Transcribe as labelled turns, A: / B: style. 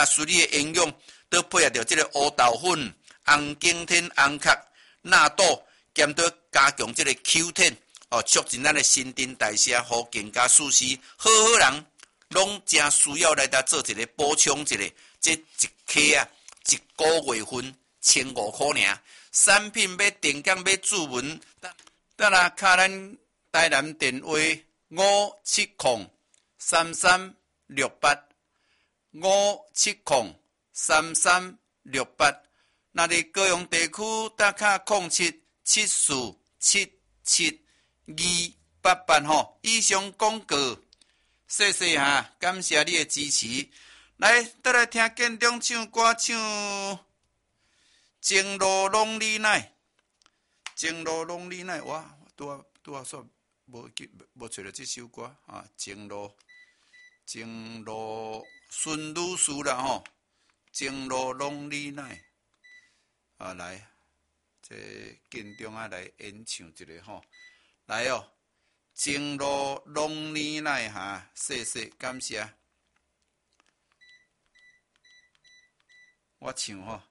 A: 水里的营养，都配合着这个乌豆粉、红景天、红壳、纳豆，兼到加强这个 Q10，促进咱的新陈代谢、保健加舒适，好人拢真需要来做一个补充一下，这一克啊，一个月份1500块尔。产品要订购要注文，得啦，卡咱台南电话5703368，5703368。那伫高雄地区打卡0774772888吼。以上广告，谢谢哈，感谢你的支持。来，倒来听建中唱歌唱《情路拢你奈》，情路拢你奈，我拄啊煞无找到这首歌啊，情路顺女士啦吼，情路拢你奈啊，来，这建中啊来演唱一个吼，来哦，情路拢你奈哈，谢谢感谢，我唱吼。